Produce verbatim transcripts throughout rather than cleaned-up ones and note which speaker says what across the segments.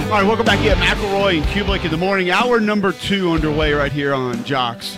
Speaker 1: All right, welcome back here. McElroy and Kublik in the morning. Hour number two underway right here on Jocks.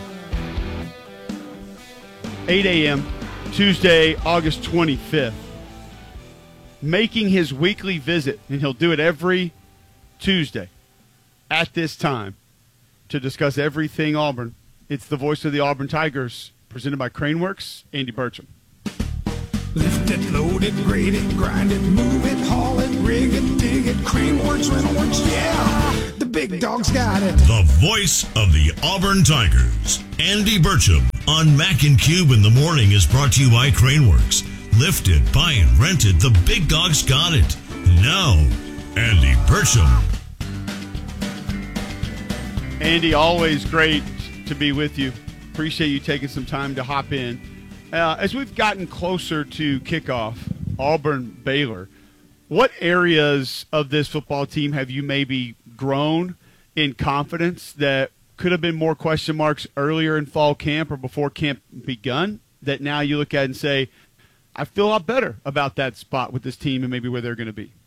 Speaker 1: eight a.m., Tuesday, August twenty-fifth. Making his weekly visit, and he'll do it every Tuesday at this time to discuss everything Auburn. It's the voice of the Auburn Tigers, presented by Craneworks, Andy Burcham.
Speaker 2: Lift it, load it, grade it, grind it, move it, haul it, rig it, dig it, Craneworks, Rentalworks, yeah! The big dog's got it.
Speaker 3: The voice of the Auburn Tigers, Andy Burcham, on Mac and Cube in the morning is brought to you by Craneworks. Lifted, buy and rented, the big dog's got it. Now, Andy Burcham.
Speaker 1: Andy, always great to be with you. Appreciate you taking some time to hop in. Uh, as we've gotten closer to kickoff, Auburn-Baylor, what areas of this football team have you maybe grown in confidence that could have been more question marks earlier in fall camp or before camp begun, that now you look at and say, I feel a lot better about that spot with this team and maybe where they're going to be?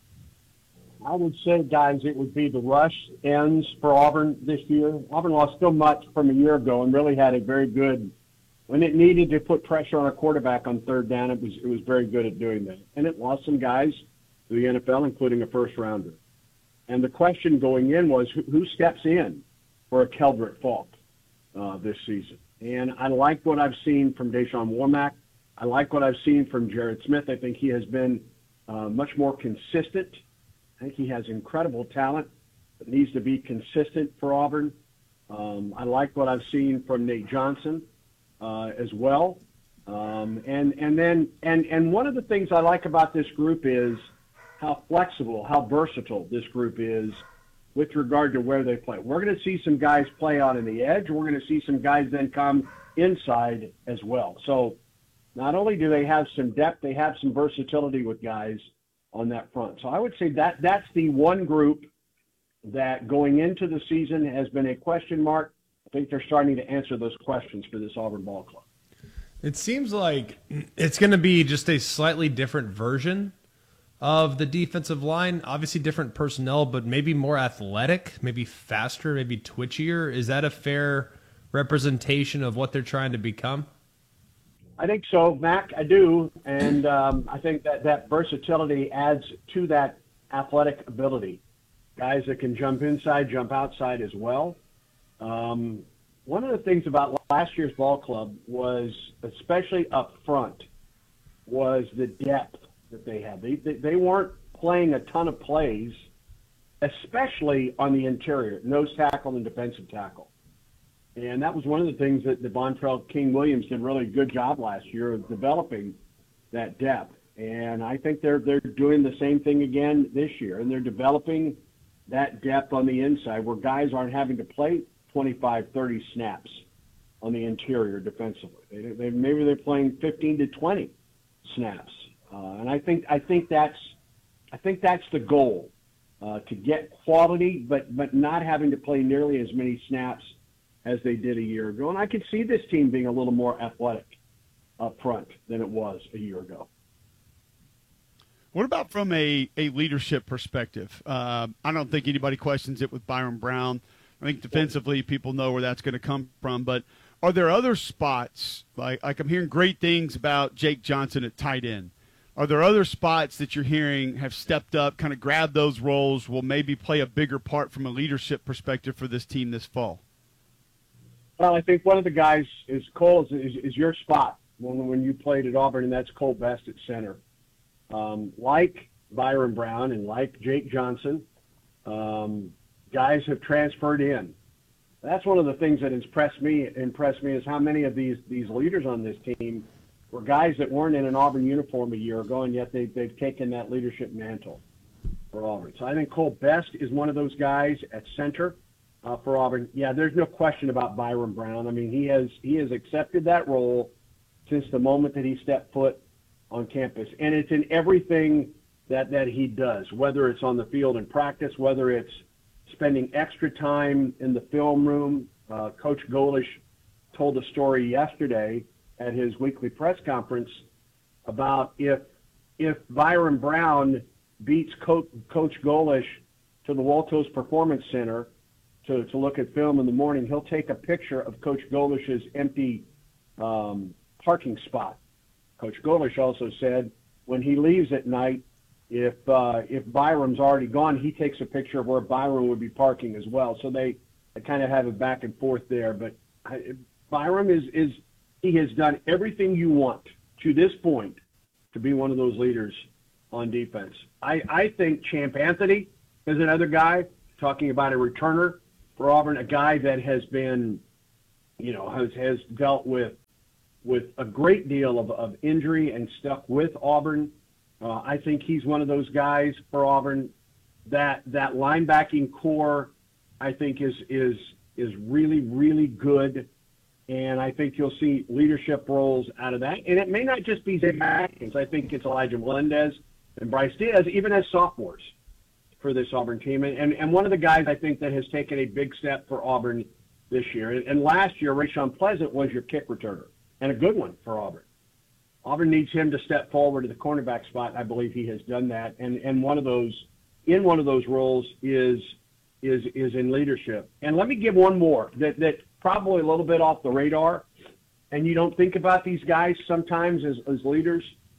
Speaker 4: I would say, guys, it would be the rush ends for Auburn this year. Auburn lost so much from a year ago and really had a very good – when it needed to put pressure on a quarterback on third down, it was it was very good at doing that. And it lost some guys to the N F L, including a first-rounder. And the question going in was, who, who steps in for a Keldrick Falk uh, this season? And I like what I've seen from Deshaun Womack. I like what I've seen from Jared Smith. I think he has been uh, much more consistent. I think he has incredible talent that needs to be consistent for Auburn. Um, I like what I've seen from Nate Johnson. Uh, as well. Um, and, and then, and, and one of the things I like about this group is how flexible, how versatile this group is with regard to where they play. We're going to see some guys play out in the edge. We're going to see some guys then come inside as well. So not only do they have some depth, they have some versatility with guys on that front. So I would say that that's the one group that going into the season has been a question mark. I think they're starting to answer those questions for this Auburn ball club.
Speaker 5: It seems like it's going to be just a slightly different version of the defensive line. Obviously different personnel, but maybe more athletic, maybe faster, maybe twitchier. Is that a fair representation of what they're trying to become?
Speaker 4: I think so, Mac. I do. And um, I think that that versatility adds to that athletic ability. Guys that can jump inside, jump outside as well. Um, one of the things about last year's ball club was, especially up front, was the depth that they had. They, they, they weren't playing a ton of plays, especially on the interior, nose tackle and defensive tackle. And that was one of the things that the Bontrell King Williams did a really good job last year of developing that depth. And I think they're they're doing the same thing again this year, and they're developing that depth on the inside where guys aren't having to play twenty-five, thirty snaps on the interior defensively. They, they, maybe they're playing fifteen to twenty snaps, uh, and I think I think that's I think that's the goal, uh, to get quality, but but not having to play nearly as many snaps as they did a year ago. And I could see this team being a little more athletic up front than it was a year ago.
Speaker 1: What about from a, a leadership perspective? Uh, I don't think anybody questions it with Byron Brown. I think defensively people know where that's going to come from. But are there other spots, like, like I'm hearing great things about Jake Johnson at tight end. Are there other spots that you're hearing have stepped up, kind of grabbed those roles, will maybe play a bigger part from a leadership perspective for this team this fall?
Speaker 4: Well, I think one of the guys is Cole, is, is your spot when, when you played at Auburn, and that's Cole Best at center. Um, like Byron Brown and like Jake Johnson, um, guys have transferred in. That's one of the things that impressed me. Impressed me is how many of these these leaders on this team were guys that weren't in an Auburn uniform a year ago, and yet they, they've taken that leadership mantle for Auburn. So I think Cole Best is one of those guys at center uh, for Auburn. Yeah, there's no question about Byron Brown. I mean, he has he has accepted that role since the moment that he stepped foot on campus, and it's in everything that, that he does, whether it's on the field in practice, whether it's spending extra time in the film room. Uh, Coach Golish told a story yesterday at his weekly press conference about if if Byron Brown beats Coach, Coach Golish to the Waltos Performance Center to, to look at film in the morning, he'll take a picture of Coach Golish's empty um, parking spot. Coach Golish also said when he leaves at night, if uh, if Byram's already gone, he takes a picture of where Byram would be parking as well. So they, they kind of have a back and forth there. But I, Byram is, is he has done everything you want to this point to be one of those leaders on defense. I, I think Champ Anthony is another guy, talking about a returner for Auburn, a guy that has been, you know, has, has dealt with with a great deal of, of injury and stuck with Auburn. Uh, I think he's one of those guys for Auburn. That that linebacking core, I think, is is is really, really good. And I think you'll see leadership roles out of that. And it may not just be Zay Atkins. I think it's Elijah Melendez and Bryce Diaz, even as sophomores for this Auburn team. And, and one of the guys I think that has taken a big step for Auburn this year. And, and last year, Rashawn Pleasant was your kick returner, and a good one for Auburn. Auburn needs him to step forward to the cornerback spot. I believe he has done that. And, and one of those, in one of those roles is, is, is in leadership. And let me give one more that, that probably a little bit off the radar, and you don't think about these guys sometimes as, as leaders,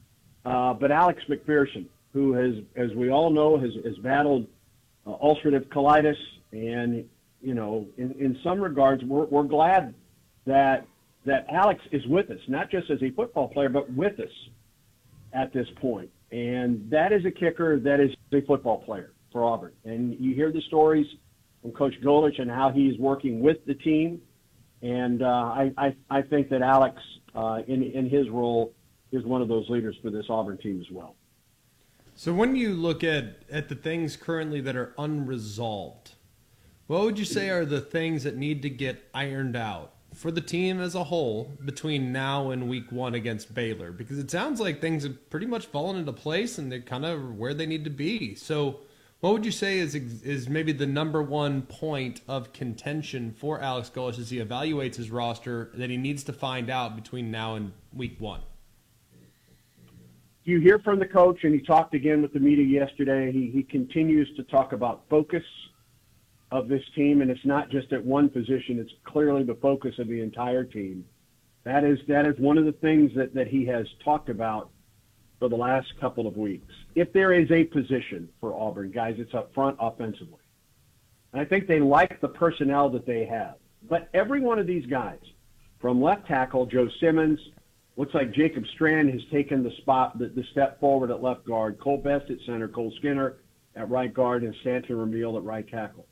Speaker 4: uh, but Alex McPherson, who has, as we all know, has, has battled uh, ulcerative colitis. And, you know, in, in some regards, we're, we're glad that that Alex is with us, not just as a football player, but with us at this point. And that is a kicker that is a football player for Auburn. And you hear the stories from Coach Golich and how he's working with the team. And uh, I, I, I think that Alex, uh, in, in his role, is one of those leaders for this Auburn team as well.
Speaker 5: So when you look at, at the things currently that are unresolved, what would you say are the things that need to get ironed out for the team as a whole between now and week one against Baylor? Because it sounds like things have pretty much fallen into place and they're kind of where they need to be. So what would you say is is maybe the number one point of contention for Alex Golich as he evaluates his roster that he needs to find out between now and week one?
Speaker 4: You hear from the coach, and he talked again with the media yesterday. He, he continues to talk about focus of this team, and it's not just at one position. It's clearly the focus of the entire team. That is that is one of the things that, that he has talked about for the last couple of weeks. If there is a position for Auburn, guys, it's up front offensively. And I think they like the personnel that they have. But every one of these guys, from left tackle, Joe Simmons, looks like Jacob Strand has taken the spot, the, the step forward at left guard, Cole Best at center, Cole Skinner at right guard, and Stanton Ramil at right tackle.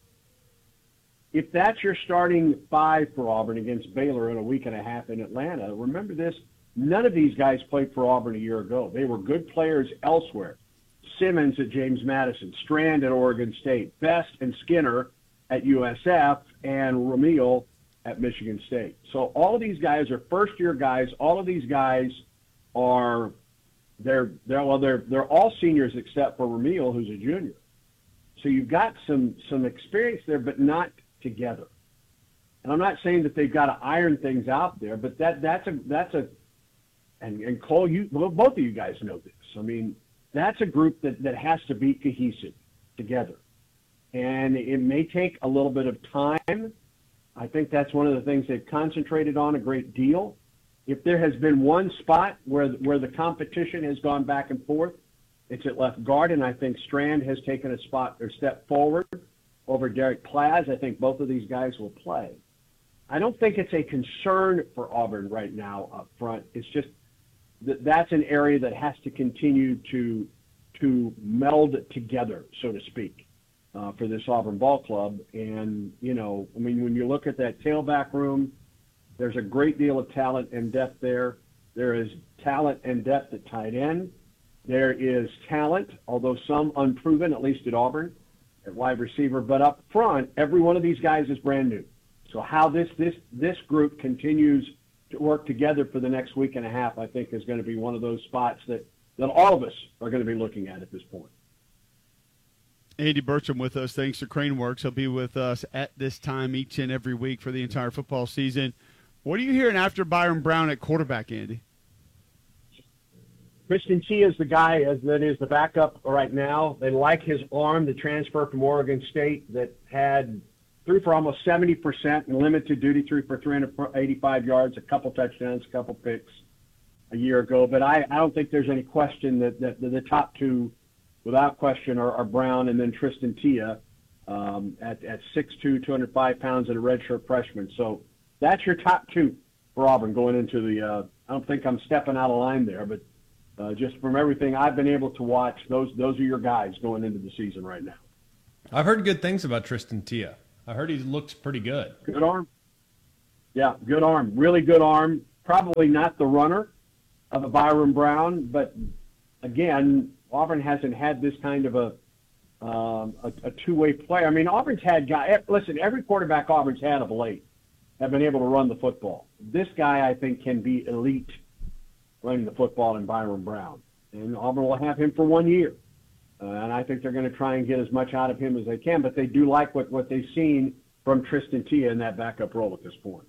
Speaker 4: If that's your starting five for Auburn against Baylor in a week and a half in Atlanta, remember this, none of these guys played for Auburn a year ago. They were good players elsewhere. Simmons at James Madison, Strand at Oregon State, Best and Skinner at U S F, and Ramil at Michigan State. So all of these guys are first-year guys. All of these guys are they're they're well they're they're all seniors except for Ramil, who's a junior. So you've got some some experience there, but not together. And I'm not saying that they've got to iron things out there, but that that's a that's a and, and Cole, you well, both of you guys know this. I mean, that's a group that, that has to be cohesive together. And it may take a little bit of time. I think that's one of the things they've concentrated on a great deal. If there has been one spot where where the competition has gone back and forth, it's at left guard, and I think Strand has taken a spot or step forward over Derek Plaz. I think both of these guys will play. I don't think it's a concern for Auburn right now up front. It's just that that's an area that has to continue to to meld together, so to speak, uh, for this Auburn ball club. And, you know, I mean, when you look at that tailback room, there's a great deal of talent and depth there. There is talent and depth at tight end. There is talent, although some unproven, at least at Auburn, at wide receiver. But up front, every one of these guys is brand new. So how this this this group continues to work together for the next week and a half, I think, is going to be one of those spots that, that all of us are going to be looking at at this point.
Speaker 1: Andy Burcham with us, thanks to Craneworks. He'll be with us at this time each and every week for the entire football season. What are you hearing after Byron Brown at quarterback, Andy?
Speaker 4: Tristan Tia is the guy as that is the backup right now. They like his arm, the transfer from Oregon State that had threw for almost seventy percent and limited duty, threw for three hundred eighty-five yards, a couple touchdowns, a couple picks a year ago. But I, I don't think there's any question that, that, that the top two, without question, are, are Brown and then Tristan Tia um, at, at six two, two hundred five pounds and a redshirt freshman. So that's your top two for Auburn going into the uh, – I don't think I'm stepping out of line there, but uh, just from everything I've been able to watch, those those are your guys going into the season right now.
Speaker 5: I've heard good things about Tristan Tia. I heard he looks pretty good.
Speaker 4: Good arm. Yeah, good arm. Really good arm. Probably not the runner of a Byron Brown, but again, Auburn hasn't had this kind of a um, a, a two-way player. I mean, Auburn's had guys. Listen, every quarterback Auburn's had of late have been able to run the football. This guy, I think, can be elite running the football in Byron Brown, and Auburn will have him for one year. Uh, and I think they're going to try and get as much out of him as they can, but they do like what, what they've seen from Tristan Tia in that backup role at this point.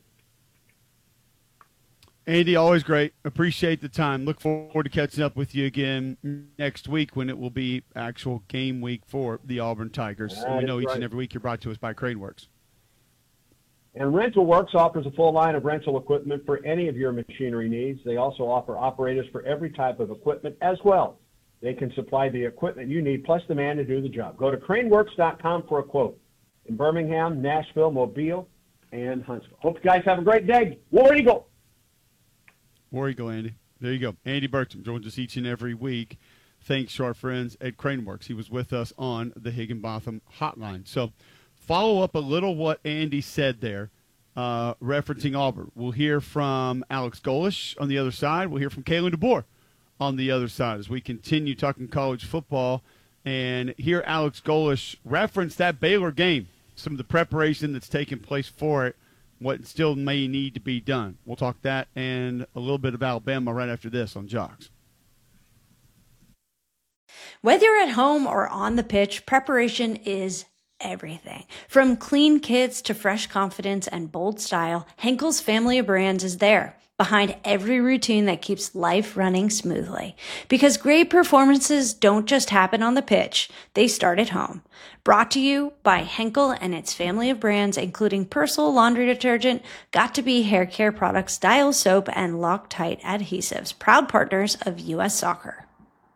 Speaker 1: Andy, always great. Appreciate the time. Look forward to catching up with you again next week when it will be actual game week for the Auburn Tigers.
Speaker 4: That
Speaker 1: we know each
Speaker 4: right.
Speaker 1: and every week you're brought to us by CraneWorks.
Speaker 4: And Rental Works offers a full line of rental equipment for any of your machinery needs. They also offer operators for every type of equipment as well. They can supply the equipment you need, plus the man to do the job. Go to crane works dot com for a quote. In Birmingham, Nashville, Mobile, and Huntsville. Hope you guys have a great day. War Eagle!
Speaker 1: War Eagle, Andy. There you go. Andy Burcham joins us each and every week. Thanks to our friends at CraneWorks. He was with us on the Higginbotham hotline. So follow up a little what Andy said there, uh, referencing Auburn. We'll hear from Alex Golesh on the other side. We'll hear from Kalen DeBoer on the other side as we continue talking college football and hear Alex Golesh reference that Baylor game, some of the preparation that's taken place for it, what still may need to be done. We'll talk that and a little bit of Alabama right after this on Jocks.
Speaker 6: Whether you're at home or on the pitch, preparation is everything. From clean kits to fresh confidence and bold style, Henkel's family of brands is there, behind every routine that keeps life running smoothly. Because great performances don't just happen on the pitch, they start at home. Brought to you by Henkel and its family of brands, including Persil laundry detergent, Got2b hair care products, Dial soap, and Loctite adhesives, proud partners of U S Soccer.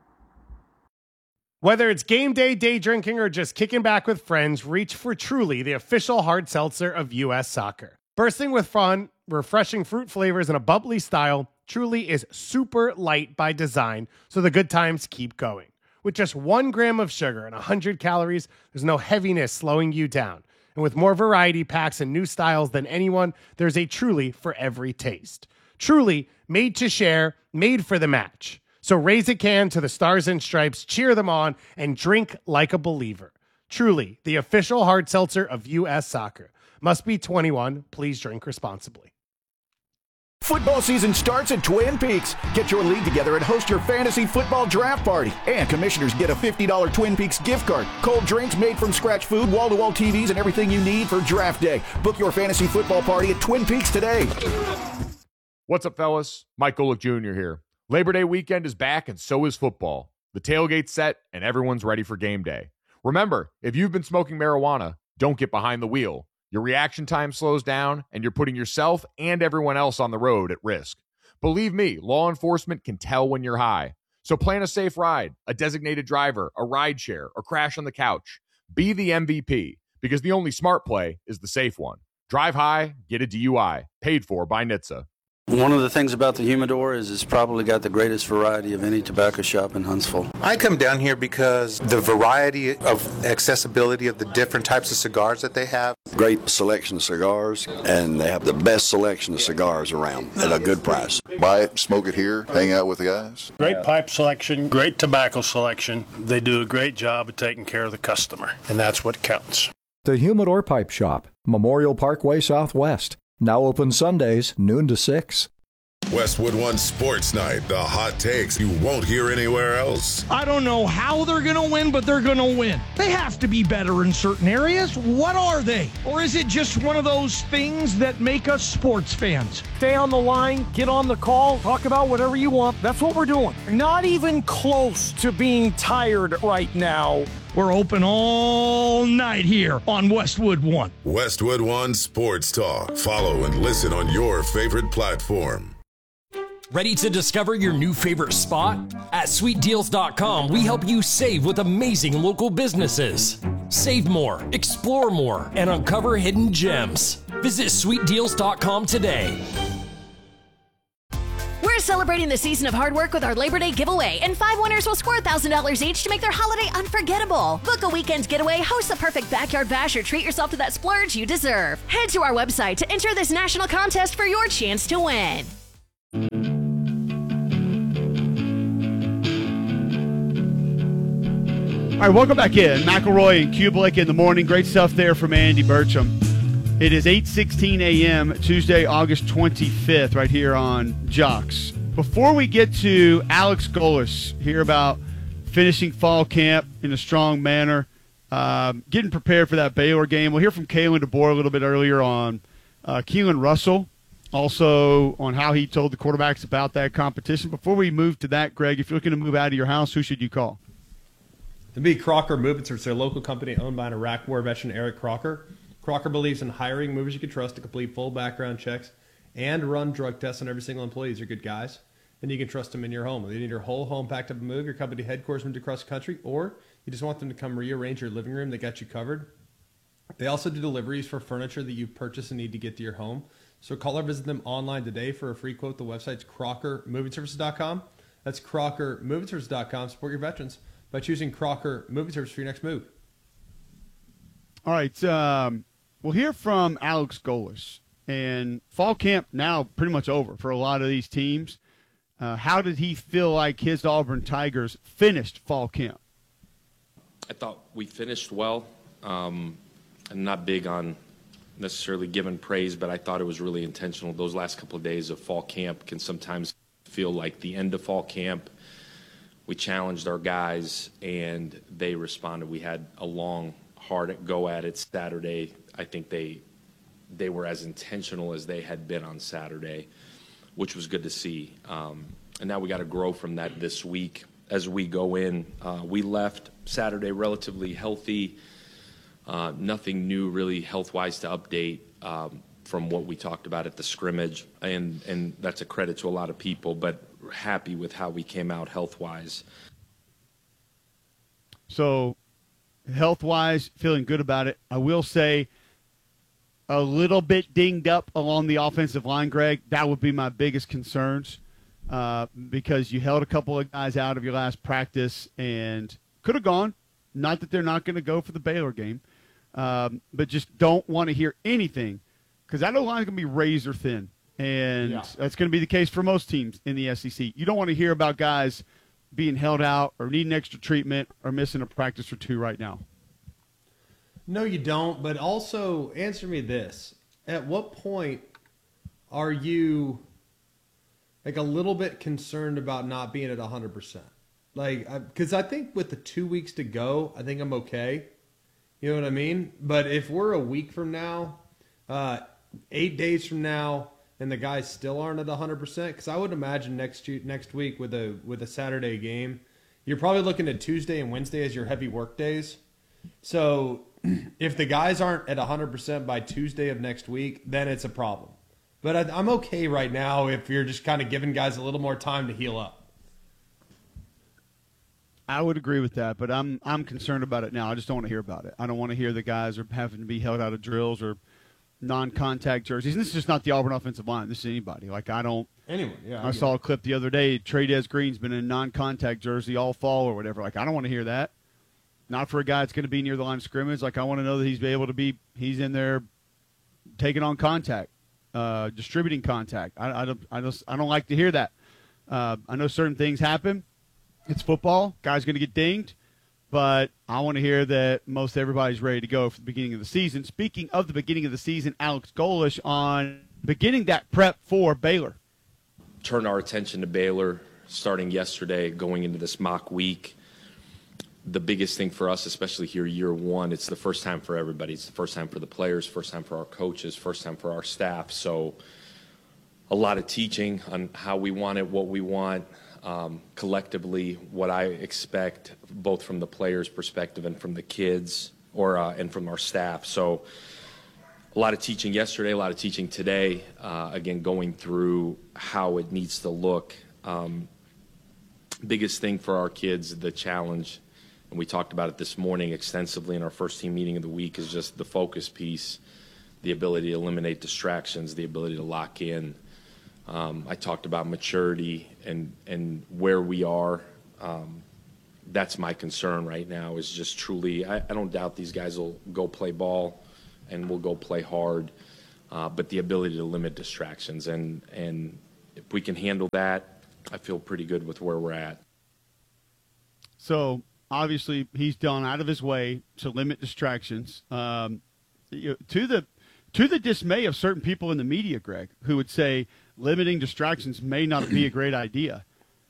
Speaker 7: Whether it's game day, day drinking, or just kicking back with friends, reach for Truly, the official hard seltzer of U S Soccer. Bursting with fun, refreshing fruit flavors, and a bubbly style, Truly is super light by design, so the good times keep going. With just one gram of sugar and one hundred calories, there's no heaviness slowing you down. And with more variety packs and new styles than anyone, there's a Truly for every taste. Truly, made to share, made for the match. So raise a can to the Stars and Stripes, cheer them on, and drink like a believer. Truly, the official hard seltzer of U S Soccer. Must be twenty-one. Please drink responsibly.
Speaker 8: Football season starts at Twin Peaks. Get your league together and host your fantasy football draft party. And commissioners get a fifty dollars Twin Peaks gift card, cold drinks, made from scratch food, wall-to-wall T Vs, and everything you need for draft day. Book your fantasy football party at Twin Peaks today.
Speaker 9: What's up, fellas? Mike Golick Junior here. Labor Day weekend is back, and so is football. The tailgate's set, and everyone's ready for game day. Remember, if you've been smoking marijuana, don't get behind the wheel. Your reaction time slows down, and you're putting yourself and everyone else on the road at risk. Believe me, law enforcement can tell when you're high. So plan a safe ride, a designated driver, a ride share, or crash on the couch. Be the M V P, because the only smart play is the safe one. Drive high, get a D U I. Paid for by N H T S A.
Speaker 10: One of the things about the Humidor is it's probably got the greatest variety of any tobacco shop in Huntsville.
Speaker 11: I come down here because the variety of accessibility of the different types of cigars that they have.
Speaker 12: Great selection of cigars, and they have the best selection of cigars around at a good price.
Speaker 13: Buy it, smoke it here, hang out with the guys.
Speaker 14: Great pipe selection, great tobacco selection. They do a great job of taking care of the customer, and that's what counts.
Speaker 15: The Humidor Pipe Shop, Memorial Parkway Southwest. Now open Sundays, noon to six. Westwood One Sports Night, the hot takes you won't hear anywhere else.
Speaker 16: I don't know how they're going to win, but they're going to win. They have to be better in certain areas. What are they? Or is it just one of those things that make us sports fans? Stay on the line, get on the call, talk about whatever you want. That's what we're doing. Not even close to being tired right now. We're open all night here on Westwood One.
Speaker 15: Westwood One Sports Talk. Follow and listen on your favorite platform.
Speaker 17: Ready to discover your new favorite spot? At sweet deals dot com, we help you save with amazing local businesses. Save more, explore more, and uncover hidden gems. Visit sweet deals dot com today.
Speaker 18: We're celebrating the season of hard work with our Labor Day giveaway, and five winners will score one thousand dollars each to make their holiday unforgettable. Book a weekend getaway, host the perfect backyard bash, or treat yourself to that splurge you deserve. Head to our website to enter this national contest for your chance to win.
Speaker 1: All right, welcome back in. McElroy and Kublik in the morning. Great stuff there from Andy Burcham. It is eight sixteen a.m. Tuesday, August twenty-fifth, right here on Jocks. Before we get to Alex Golesh, hear about finishing fall camp in a strong manner, um, getting prepared for that Baylor game. We'll hear from Kalen DeBoer a little bit earlier on uh, Keelan Russell, also on how he told the quarterbacks about that competition. Before we move to that, Greg, if you're looking to move out of your house, who should you call?
Speaker 5: It'd be Crocker Movers. It's their local company owned by an Iraq War veteran, Eric Crocker. Crocker believes in hiring movers you can trust to complete full background checks and run drug tests on every single employee. These are good guys, and you can trust them in your home. If you need your whole home packed up and move, your company headquarters moved across the country, or you just want them to come rearrange your living room, they got you covered. They also do deliveries for furniture that you purchase and need to get to your home. So call or visit them online today for a free quote. The website's crocker moving services dot com. That's crocker moving services dot com. Support your veterans by choosing Crocker Moving Service for your next move.
Speaker 1: All right. Um, we'll hear from Alex Golesh. And fall camp now pretty much over for a lot of these teams. Uh, how did he feel like his Auburn Tigers finished fall camp?
Speaker 19: I thought we finished well. Um, I'm not big on necessarily giving praise, but I thought it was really intentional. Those last couple of days of fall camp can sometimes feel like the end of fall camp. We challenged our guys, and they responded. We had a long, hard go at it Saturday. I think they they were as intentional as they had been on Saturday, which was good to see. Um, and now we got to grow from that this week as we go in. Uh, we left Saturday relatively healthy. Uh, nothing new really health-wise to update um, from what we talked about at the scrimmage, and, and that's a credit to a lot of people, but happy with how we came out health-wise.
Speaker 1: So health-wise, feeling good about it. I will say a little bit dinged up along the offensive line, Greg. That would be my biggest concerns uh, because you held a couple of guys out of your last practice and could have gone. Not that they're not going to go for the Baylor game, um, but just don't want to hear anything because that O-line is going to be razor thin. And yeah. That's going to be the case for most teams in the S E C. You don't want to hear about guys being held out or needing extra treatment or missing a practice or two right now.
Speaker 5: No, you don't. But also answer me this. At what point are you like a little bit concerned about not being at one hundred percent? Like, because I, I think with the two weeks to go, I think I'm okay. You know what I mean? But if we're a week from now, uh, eight days from now, and the guys still aren't at one hundred percent, because I would imagine next next week with a with a Saturday game, you're probably looking at Tuesday and Wednesday as your heavy work days. So if the guys aren't at one hundred percent by Tuesday of next week, then it's a problem. But I, I'm okay right now if you're just kind of giving guys a little more time to heal up.
Speaker 1: I would agree with that, but I'm I'm concerned about it now. I just don't want to hear about it. I don't want to hear the guys are having to be held out of drills or non-contact jerseys. And this is just not the Auburn offensive line. This is anybody. Like, I don't –
Speaker 5: Anyone, yeah.
Speaker 1: I, I saw a clip the other day. Trey'Dez Green's been in a non-contact jersey all fall or whatever. Like, I don't want to hear that. Not for a guy that's going to be near the line of scrimmage. Like, I want to know that he's able to be – he's in there taking on contact, uh, distributing contact. I, I, don't, I, just, I don't like to hear that. Uh, I know certain things happen. It's football. Guy's going to get dinged. But I want to hear that most everybody's ready to go for the beginning of the season. Speaking of the beginning of the season, Alex Golesh on beginning that prep for Baylor.
Speaker 19: turned our attention to Baylor starting yesterday, going into this mock week. The biggest thing for us, especially here year one, it's the first time for everybody. It's the first time for the players, first time for our coaches, first time for our staff. So a lot of teaching on how we want it, what we want, um, collectively, what I expect, both from the players' perspective and from the kids, or uh, and from our staff. So a lot of teaching yesterday, a lot of teaching today, uh, again, going through how it needs to look. Um, biggest thing for our kids, the challenge, and we talked about it this morning extensively in our first team meeting of the week, is just the focus piece, the ability to eliminate distractions, the ability to lock in. Um, I talked about maturity and, and where we are. Um, that's my concern right now, is just truly, I, I don't doubt these guys will go play ball and will go play hard, uh, but the ability to limit distractions. And, and if we can handle that, I feel pretty good with where we're at.
Speaker 1: So obviously he's done out of his way to limit distractions, um, you know, to the to the dismay of certain people in the media, Greg, who would say limiting distractions may not be a great idea.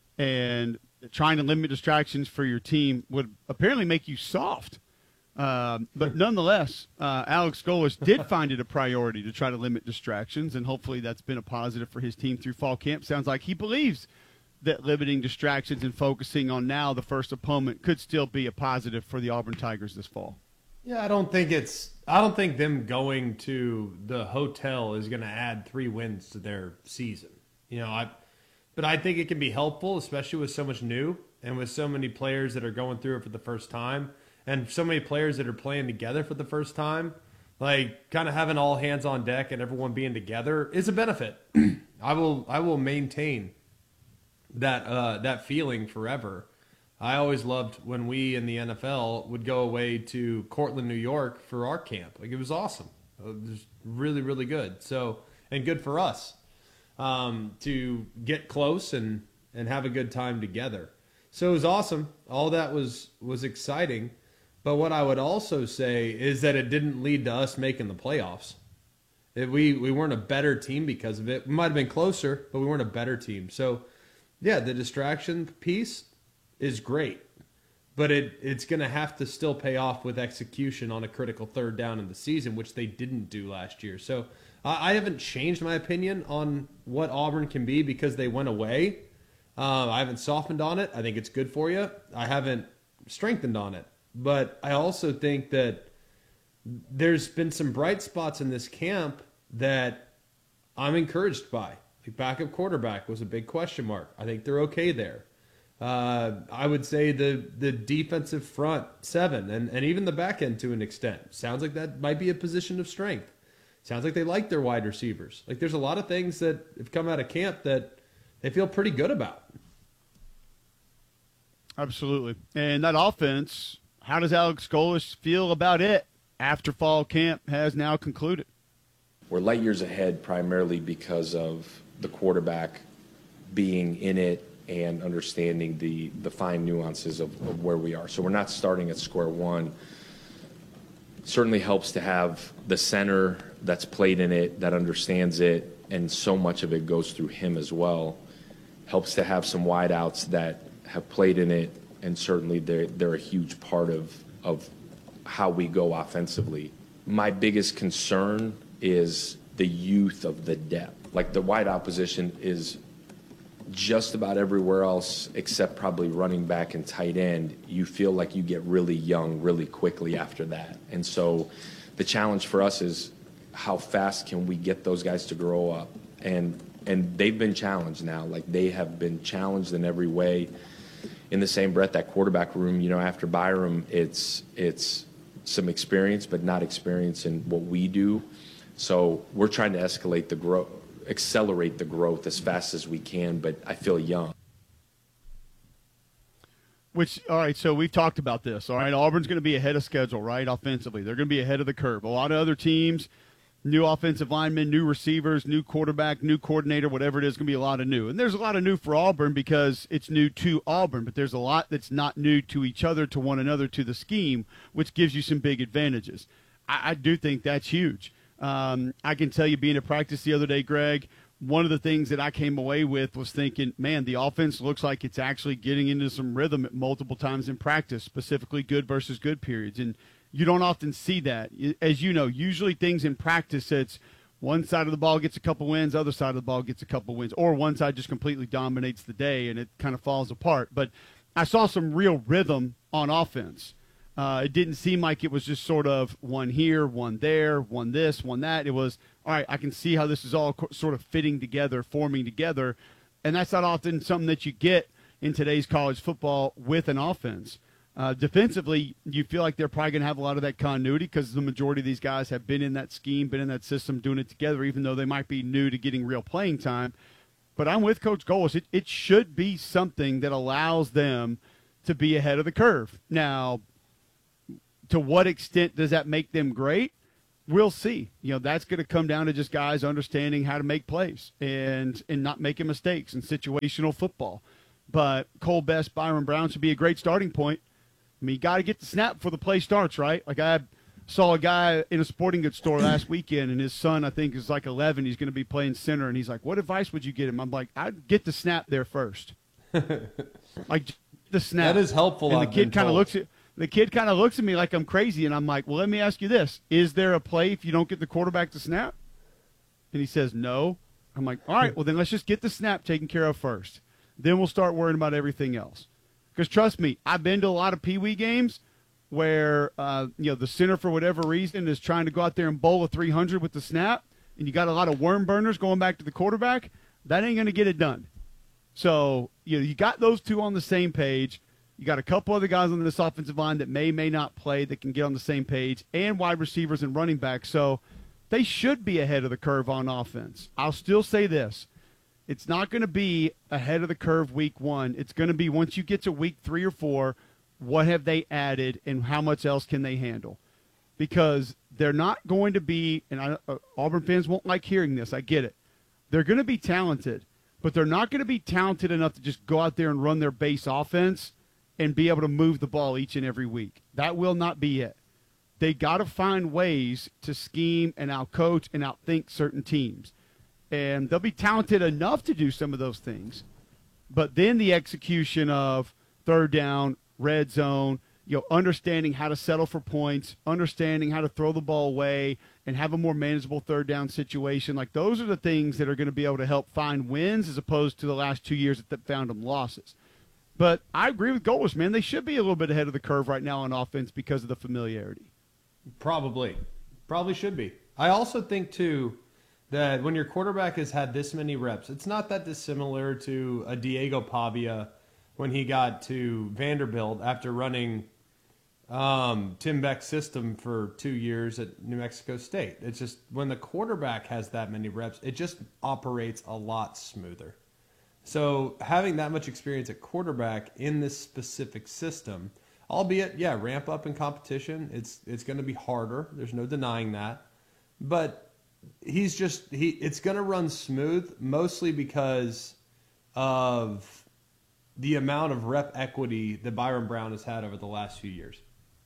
Speaker 1: And trying to limit distractions for your team would apparently make you soft. Um, but nonetheless, uh, Alex Golesh did find it a priority to try to limit distractions, and hopefully that's been a positive for his team through fall camp. Sounds like he believes that limiting distractions and focusing on now the first opponent could still be a positive for the Auburn Tigers this fall.
Speaker 5: Yeah, I don't think it's – I don't think them going to the hotel is going to add three wins to their season. You know, I – but I think it can be helpful, especially with so much new and with so many players that are going through it for the first time and so many players that are playing together for the first time. Like, kind of having all hands on deck and everyone being together is a benefit. I will I will maintain that uh, that feeling forever. I always loved when we in the N F L would go away to Cortland, New York for our camp. Like, it was awesome. It was really, really good. So, and good for us um, to get close and, and have a good time together. So it was awesome. All that was, was exciting. But what I would also say is that it didn't lead to us making the playoffs. It, we, we weren't a better team because of it. We might have been closer, but we weren't a better team. So, yeah, the distraction piece is great, but it it's going to have to still pay off with execution on a critical third down in the season, which they didn't do last year. So I, I haven't changed my opinion on what Auburn can be because they went away. Uh, I haven't softened on it. I think it's good for you. I haven't strengthened on it. But I also think that there's been some bright spots in this camp that I'm encouraged by. Like, backup quarterback was a big question mark. I think they're okay there. Uh, I would say the the defensive front seven and, and even the back end to an extent. Sounds like that might be a position of strength. Sounds like they like their wide receivers. Like, there's a lot of things that have come out of camp that they feel pretty good about.
Speaker 1: Absolutely. And that offense, how does Alex Golesh feel about it after fall camp has now concluded?
Speaker 19: We're light years ahead primarily because of the quarterback being in it and understanding the, the fine nuances of, of where we are. So we're not starting at square one. Certainly helps to have the center that's played in it, that understands it, and so much of it goes through him as well. Helps to have some wideouts that have played in it, and certainly they're, they're a huge part of, of how we go offensively. My biggest concern is the youth of the depth. Like, the wideout position is just about everywhere else except probably running back and tight end. You feel like you get really young really quickly after that. And so the challenge for us is how fast can we get those guys to grow up? And and they've been challenged now. Like, they have been challenged in every way. In the same breath, that quarterback room, you know, after Byram, it's it's some experience, but not experience in what we do. So we're trying to escalate the growth, accelerate the growth as fast as we can, but I feel young.
Speaker 1: Which, all right, so we've talked about this, all right? Auburn's going to be ahead of schedule, right, offensively. They're going to be ahead of the curve. A lot of other teams, new offensive linemen, new receivers, new quarterback, new coordinator, whatever it is, going to be a lot of new. And there's a lot of new for Auburn because it's new to Auburn, but there's a lot that's not new to each other, to one another, to the scheme, which gives you some big advantages. I, I do think that's huge. Um, I can tell you, being at practice the other day, Greg, one of the things that I came away with was thinking, man, the offense looks like it's actually getting into some rhythm at multiple times in practice, specifically good versus good periods. And you don't often see that. As you know, usually things in practice, it's one side of the ball gets a couple wins, other side of the ball gets a couple wins, or one side just completely dominates the day and it kind of falls apart. But I saw some real rhythm on offense. Uh, it didn't seem like it was just sort of one here, one there, one this, one that. It was, all right, I can see how this is all co- sort of fitting together, forming together. And that's not often something that you get in today's college football with an offense. Uh, defensively, you feel like they're probably going to have a lot of that continuity because the majority of these guys have been in that scheme, been in that system, doing it together, even though they might be new to getting real playing time. But I'm with Coach Goles. It, it should be something that allows them to be ahead of the curve. Now, to what extent does that make them great? We'll see. You know, that's going to come down to just guys understanding how to make plays and and not making mistakes in situational football. But Cole Best, Byron Brown should be a great starting point. I mean, you got to get the snap before the play starts, right? Like I saw a guy in a sporting goods store last weekend, and his son, I think, is like eleven. He's going to be playing center, and he's like, what advice would you get him? I'm like, I'd get the snap there first. Like the snap.
Speaker 5: That is helpful.
Speaker 1: And
Speaker 5: I've
Speaker 1: the kid
Speaker 5: been
Speaker 1: kind of
Speaker 5: told.
Speaker 1: looks at the kid kind of looks at me like I'm crazy, and I'm like, well, let me ask you this: is there a play if you don't get the quarterback to snap? And he says no. I'm like, all right, well then let's just get the snap taken care of first. Then we'll start worrying about everything else. Because trust me, I've been to a lot of Pee Wee games where uh, you know the center for whatever reason is trying to go out there and bowl a three hundred with the snap, and you got a lot of worm burners going back to the quarterback. That ain't going to get it done. So you know you got those two on the same page. You got a couple other guys on this offensive line that may, may not play that can get on the same page, and wide receivers and running backs. So they should be ahead of the curve on offense. I'll still say this. It's not going to be ahead of the curve week one. It's going to be once you get to week three or four, what have they added and how much else can they handle? Because they're not going to be, and I, uh, Auburn fans won't like hearing this. I get it. They're going to be talented, but they're not going to be talented enough to just go out there and run their base offense and be able to move the ball each and every week. That will not be it. They got to find ways to scheme and outcoach and outthink certain teams. And they'll be talented enough to do some of those things. But then the execution of third down, red zone, you know, understanding how to settle for points, understanding how to throw the ball away and have a more manageable third down situation. Like those are the things that are going to be able to help find wins as opposed to the last two years that found them losses. But I agree with Goles, man. They should be a little bit ahead of the curve right now on offense because of the familiarity.
Speaker 5: Probably. Probably should be. I also think, too, that when your quarterback has had this many reps, it's not that dissimilar to a Diego Pavia when he got to Vanderbilt after running um, Tim Beck's system for two years at New Mexico State. It's just when the quarterback has that many reps, it just operates a lot smoother. So having that much experience at quarterback in this specific system, albeit, yeah, ramp up in competition, it's it's going to be harder. There's no denying that. But he's just, he it's going to run smooth, mostly because of the amount of rep equity that Byron Brown has had over the last few years.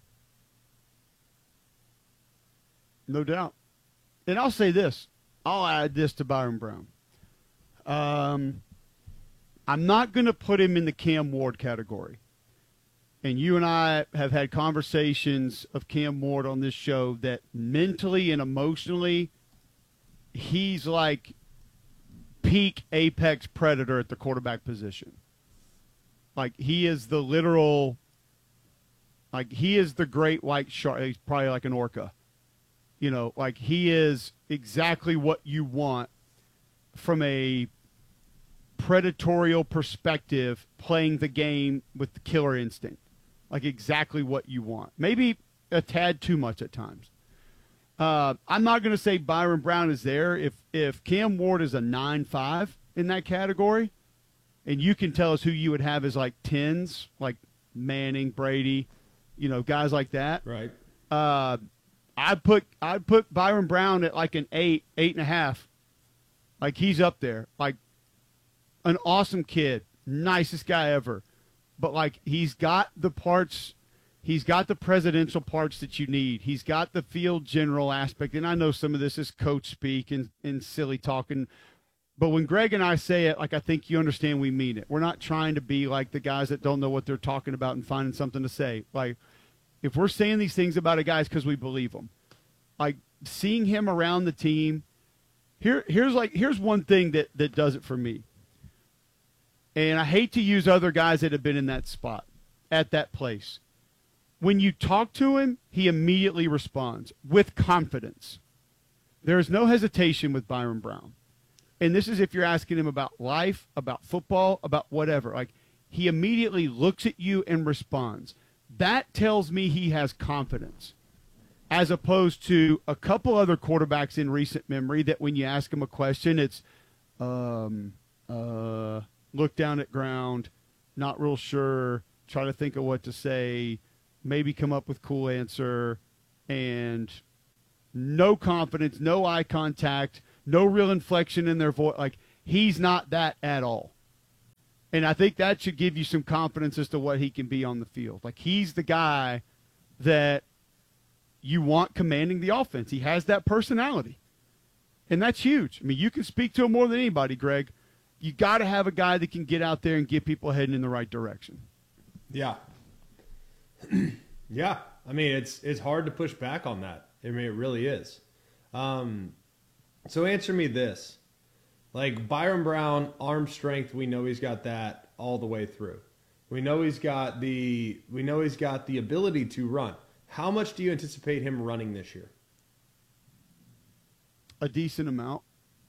Speaker 1: No doubt. And I'll say this. I'll add this to Byron Brown. Um... I'm not going to put him in the Cam Ward category. And you and I have had conversations of Cam Ward on this show that mentally and emotionally, he's like peak apex predator at the quarterback position. Like he is the literal, like he is the great white shark. He's probably like an orca. You know, like he is exactly what you want from a predatorial perspective, playing the game with the killer instinct, like exactly what you want. Maybe a tad too much at times. Uh, I'm not going to say Byron Brown is there. If if Cam Ward is a nine five in that category, and you can tell us who you would have as like tens, like Manning, Brady, you know, guys like that.
Speaker 5: Right.
Speaker 1: Uh, I'd put I'd put Byron Brown at like an eight, eight and a half. Like he's up there. Like an awesome kid, nicest guy ever. But, like, he's got the parts, he's got the presidential parts that you need. He's got the field general aspect. And I know some of this is coach speak and, and silly talking. But when Greg and I say it, like, I think you understand we mean it. We're not trying to be like the guys that don't know what they're talking about and finding something to say. Like, if we're saying these things about a guy, it's because we believe them. Like, seeing him around the team, here, here's like here's one thing that, that does it for me. And I hate to use other guys that have been in that spot, at that place. When you talk to him, he immediately responds with confidence. There is no hesitation with Byron Brown. And this is if you're asking him about life, about football, about whatever. Like, he immediately looks at you and responds. That tells me he has confidence, as opposed to a couple other quarterbacks in recent memory that when you ask them a question, it's um, uh, look down at ground, not real sure, try to think of what to say, maybe come up with cool answer, and no confidence, no eye contact, no real inflection in their voice. Like, he's not that at all. And I think that should give you some confidence as to what he can be on the field. Like, he's the guy that you want commanding the offense. He has that personality. And that's huge. I mean, you can speak to him more than anybody, Greg. You got to have a guy that can get out there and get people heading in the right direction.
Speaker 5: Yeah. Yeah. I mean, it's it's hard to push back on that. I mean, it really is. Um, so answer me this. Like, Byron Brown, arm strength, we know he's got that all the way through. We know he's got the we know he's got the ability to run. How much do you anticipate him running this year?
Speaker 1: A decent amount.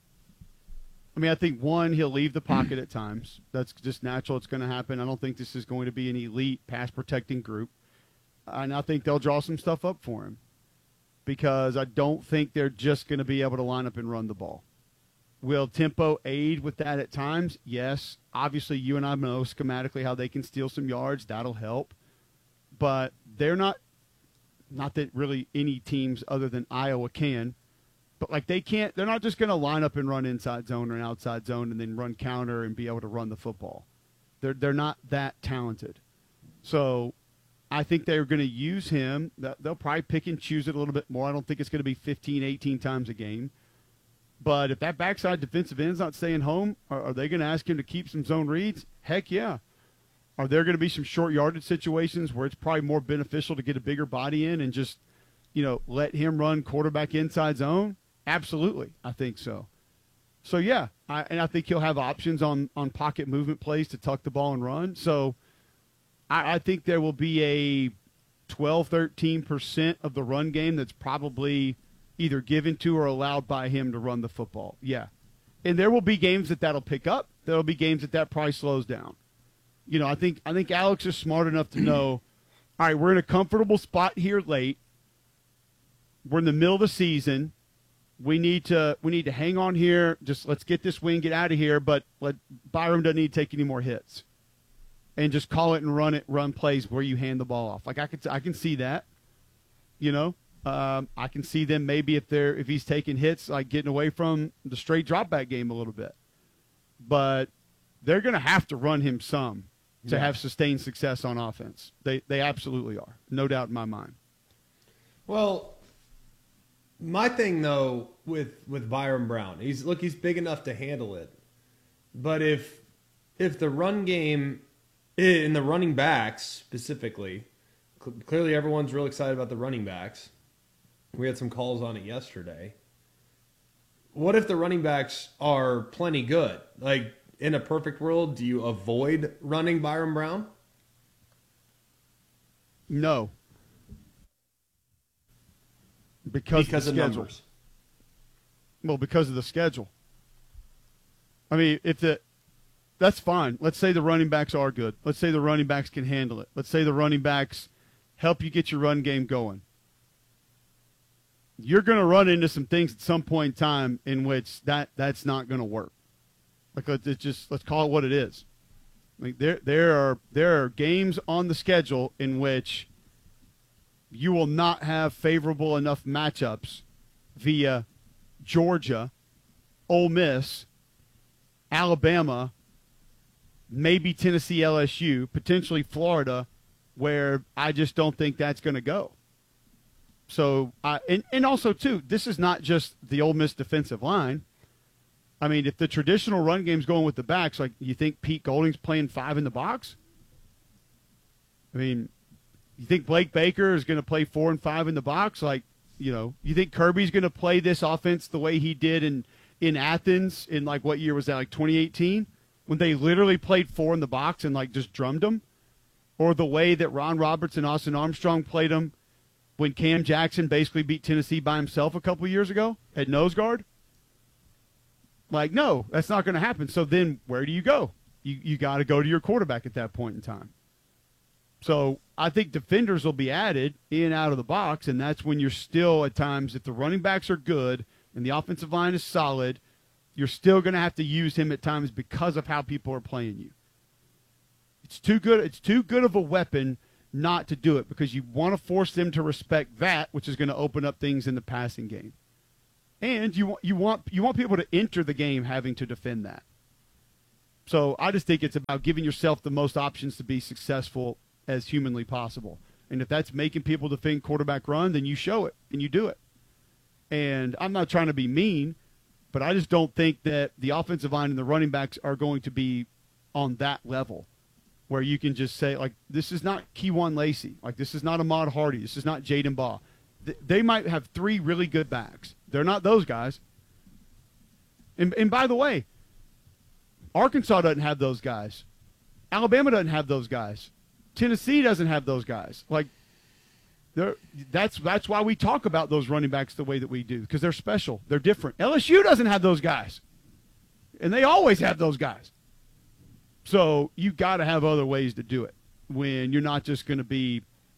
Speaker 1: I mean, I think, one, he'll leave the pocket at times. That's just natural. It's going to happen. I don't think this is going to be an elite pass-protecting group. And I think they'll draw some stuff up for him because I don't think they're just going to be able to line up and run the ball. Will tempo aid with that at times? Yes. Obviously, you and I know schematically how they can steal some yards. That'll help. But they're not – not that really any teams other than Iowa can – but, like, they can't – they're not just going to line up and run inside zone or an outside zone and then run counter and be able to run the football. They're, they're not that talented. So I think they're going to use him. They'll probably pick and choose it a little bit more. I don't think it's going to be fifteen, eighteen times a game. But if that backside defensive end's not staying home, are, are they going to ask him to keep some zone reads? Heck, yeah. Are there going to be some short yardage situations where it's probably more beneficial to get a bigger body in and just, you know, let him run quarterback inside zone? Absolutely, I think so. So, yeah, I, and I think he'll have options on, on pocket movement plays to tuck the ball and run. So I, I think there will be a twelve, thirteen percent of the run game that's probably either given to or allowed by him to run the football. Yeah. And there will be games that that'll pick up. There will be games that that probably slows down. You know, I think I think Alex is smart enough to know, all right, we're in a comfortable spot here late. We're in the middle of the season. We need to we need to hang on here. Just let's get this win, get out of here. But let Byron doesn't need to take any more hits, and just call it and run it, run plays where you hand the ball off. Like I could I can see that. You know, um, I can see them maybe if they're if he's taking hits, like getting away from the straight drop back game a little bit. But they're going to have to run him some to
Speaker 5: Yeah.
Speaker 1: have sustained success on offense. They they absolutely are, no doubt in my mind.
Speaker 5: Well, my thing though with with Byron Brown, he's look he's big enough to handle it, but if if the run game in the running backs specifically, cl- clearly everyone's real excited about the running backs. We had some calls on it yesterday. What if the running backs are plenty good? Like, in a perfect world, do you avoid running Byron Brown?
Speaker 1: No. Because,
Speaker 5: Because
Speaker 1: of
Speaker 5: of
Speaker 1: the schedule.
Speaker 5: numbers.
Speaker 1: Well, because of the schedule. I mean, if the that's fine. Let's say the running backs are good. Let's say the running backs can handle it. Let's say the running backs help you get your run game going. You're going to run into some things at some point in time in which that, that's not going to work. Like, let's just let's call it what it is. Like there there are there are games on the schedule in which you will not have favorable enough matchups via Georgia, Ole Miss, Alabama, maybe Tennessee, L S U, potentially Florida, where I just don't think that's going to go. So, uh, and, and also, too, this is not just the Ole Miss defensive line. I mean, if the traditional run game's going with the backs, like, you think Pete Golding's playing five in the box? I mean, you think Blake Baker is going to play four and five in the box? Like, you know, you think Kirby's going to play this offense the way he did in, in Athens in, like, what year was that, like twenty eighteen? When they literally played four in the box and, like, just drummed them? Or the way that Ron Roberts and Austin Armstrong played them when Cam Jackson basically beat Tennessee by himself a couple years ago at nose guard? Like, no, that's not going to happen. So then where do you go? You you got to go to your quarterback at that point in time. So I think defenders will be added in and out of the box, and that's when you're still at times, if the running backs are good and the offensive line is solid, you're still going to have to use him at times because of how people are playing you. It's too good. It's too good of a weapon not to do it because you want to force them to respect that, which is going to open up things in the passing game. And you you want you want people to enter the game having to defend that. So I just think it's about giving yourself the most options to be successful as humanly possible. And if that's making people defend quarterback run, then you show it and you do it. And I'm not trying to be mean, but I just don't think that the offensive line and the running backs are going to be on that level where you can just say, like, this is not Keywan Lacey. Like, this is not Ahmad Hardy. This is not Jaden Baugh. Th- they might have three really good backs. They're not those guys. And, and by the way, Arkansas doesn't have those guys. Alabama doesn't have those guys. Tennessee doesn't have those guys. Like, they're, that's that's why we talk about those running backs the way that we do, because they're special. They're different. L S U doesn't have those guys. And they always have those guys. So you've got to have other ways to do it when you're not just going to be,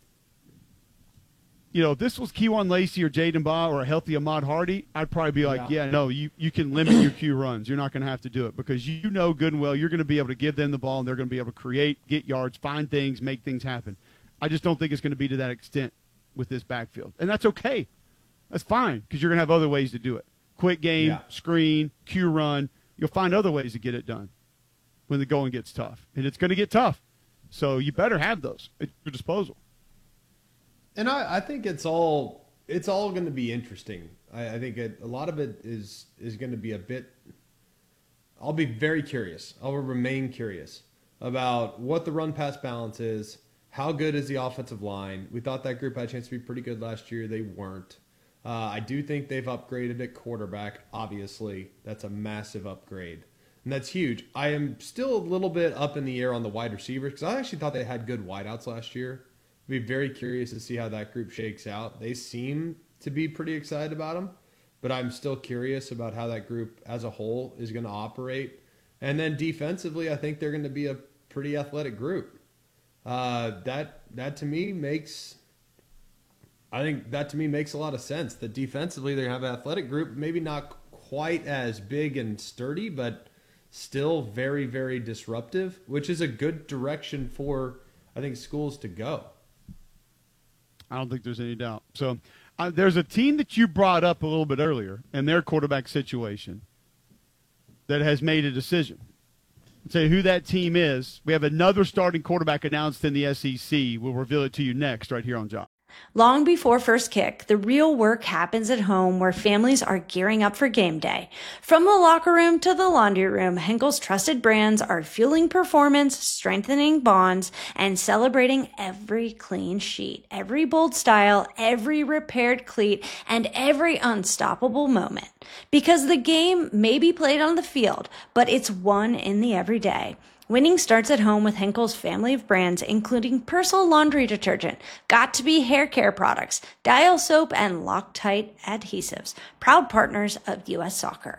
Speaker 1: you know, if this was Keywan Lacey or Jaden Baugh or a healthy Ahmad Hardy, I'd probably be like, yeah, yeah no, you, you can limit your Q runs. You're not going to have to do it because you know good and well you're going to be able to give them the ball and they're going to be able to create, get yards, find things, make things happen. I just don't think it's going to be to that extent with this backfield. And that's okay. That's fine because you're going to have other ways to do it. Quick game, yeah. Screen, Q run. You'll find other ways to get it done when the going gets tough. And it's going to get tough. So you better have those at your disposal.
Speaker 5: And I, I think it's all it's all going to be interesting. I, I think it, a lot of it is is going to be a bit – I'll be very curious. I'll remain curious about what the run-pass balance is, how good is the offensive line. We thought that group had a chance to be pretty good last year. They weren't. Uh, I do think they've upgraded at quarterback, obviously. That's a massive upgrade. And that's huge. I am still a little bit up in the air on the wide receivers because I actually thought they had good wideouts last year. I'd be very curious to see how that group shakes out. They seem to be pretty excited about them, but I'm still curious about how that group as a whole is going to operate. And then defensively, I think they're going to be a pretty athletic group. Uh, that that to me makes, I think that to me makes a lot of sense. That defensively they have an athletic group, maybe not quite as big and sturdy, but still very, very disruptive, which is a good direction for, I think, schools to go.
Speaker 1: I don't think there's any doubt. So uh, there's a team that you brought up a little bit earlier in their quarterback situation that has made a decision. I'll tell you who that team is. We have another starting quarterback announced in the S E C. We'll reveal it to you next right here on Job.
Speaker 6: Long before first kick, the real work happens at home where families are gearing up for game day. From the locker room to the laundry room, Henkel's trusted brands are fueling performance, strengthening bonds, and celebrating every clean sheet, every bold style, every repaired cleat, and every unstoppable moment. Because the game may be played on the field, but it's won in the everyday. Winning starts at home with Henkel's family of brands, including Persil laundry detergent, Got2b hair care products, Dial soap, and Loctite adhesives. Proud partners of U S Soccer.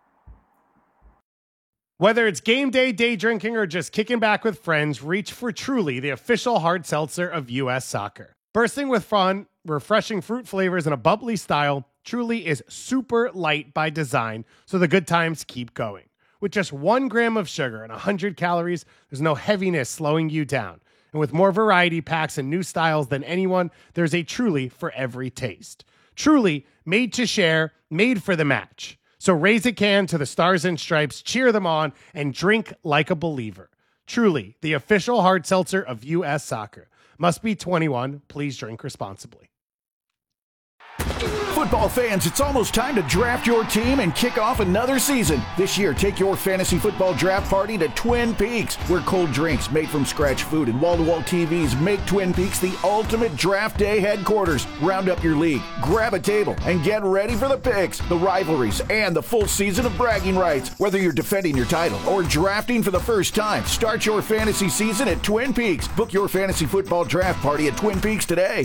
Speaker 7: Whether it's game day, day drinking, or just kicking back with friends, reach for Truly, the official hard seltzer of U S Soccer. Bursting with fun, refreshing fruit flavors, and a bubbly style, Truly is super light by design, so the good times keep going. With just one gram of sugar and one hundred calories, there's no heaviness slowing you down. And with more variety packs and new styles than anyone, there's a Truly for every taste. Truly, made to share, made for the match. So raise a can to the Stars and Stripes, cheer them on, and drink like a believer. Truly, the official hard seltzer of U S Soccer. Must be twenty-one. Please drink responsibly.
Speaker 8: Football fans, it's almost time to draft your team and kick off another season. This year, take your fantasy football draft party to Twin Peaks, where cold drinks made from scratch food and wall-to-wall T Vs make Twin Peaks the ultimate draft day headquarters. Round up your league, grab a table, and get ready for the picks, the rivalries, and the full season of bragging rights. Whether you're defending your title or drafting for the first time, start your fantasy season at Twin Peaks. Book your fantasy football draft party at Twin Peaks today.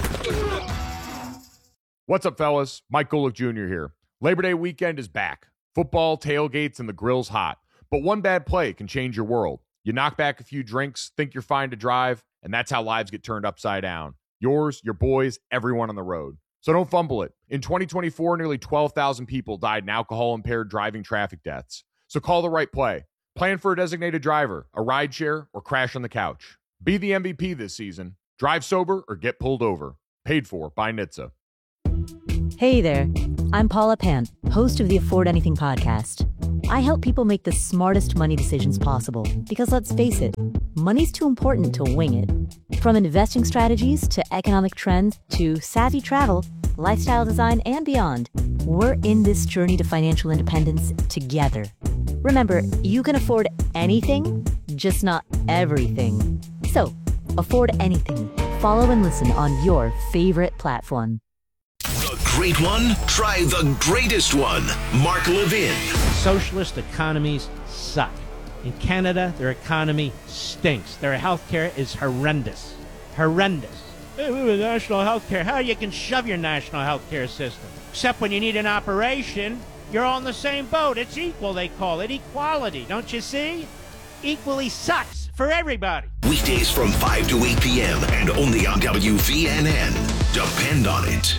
Speaker 9: What's up, fellas? Mike Golick Junior here. Labor Day weekend is back. Football, tailgates, and the grill's hot. But one bad play can change your world. You knock back a few drinks, think you're fine to drive, and that's how lives get turned upside down. Yours, your boys, everyone on the road. So don't fumble it. In twenty twenty-four, nearly twelve thousand people died in alcohol-impaired driving traffic deaths. So call the right play. Plan for a designated driver, a rideshare, or crash on the couch. Be the M V P this season. Drive sober or get pulled over. Paid for by N H T S A.
Speaker 20: Hey there, I'm Paula Pant, host of the Afford Anything podcast. I help people make the smartest money decisions possible because, let's face it, money's too important to wing it. From investing strategies to economic trends to savvy travel, lifestyle design, and beyond, we're in this journey to financial independence together. Remember, you can afford anything, just not everything. So, afford anything. Follow and listen on your favorite platform.
Speaker 3: Great one? Try the greatest one. Mark Levin.
Speaker 21: Socialist economies suck. In Canada, their economy stinks. Their healthcare is horrendous. Horrendous. Hey, we have national healthcare. How you can shove your national healthcare system? Except when you need an operation, you're all in the same boat. It's equal, they call it. Equality. Don't you see? Equally sucks for everybody.
Speaker 3: Weekdays from five to eight p.m. and only on W V N N. Depend on it.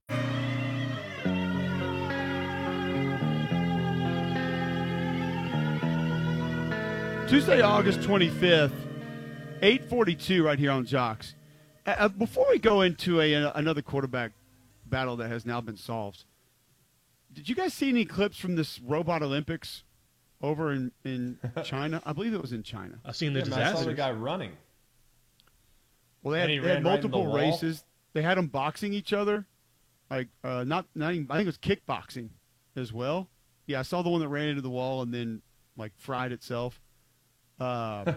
Speaker 1: Tuesday, August twenty-fifth, eight forty-two right here on Jocks. Uh, before we go into a, uh, another quarterback battle that has now been solved, did you guys see any clips from this Robot Olympics over in, in China? I believe it was in China.
Speaker 5: I've seen the yeah, disaster. I saw the guy running.
Speaker 1: Well, they had, they had multiple right races. They had them boxing each other. Like, uh, not, not even, I think it was kickboxing as well. Yeah, I saw the one that ran into the wall and then, like, fried itself. Uh,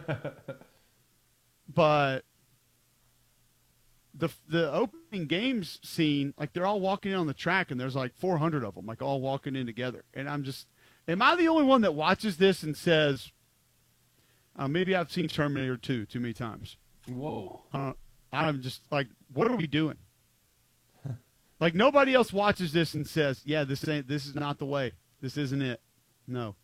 Speaker 1: but the the opening games scene, like they're all walking in on the track, and there's like four hundred of them, like all walking in together. And I'm just, am I the only one that watches this and says, uh, maybe I've seen Terminator two too many times?
Speaker 5: Whoa!
Speaker 1: Uh, I'm just like, what are we doing? Like nobody else watches this and says, yeah, this ain't, this is not the way. This isn't it. No.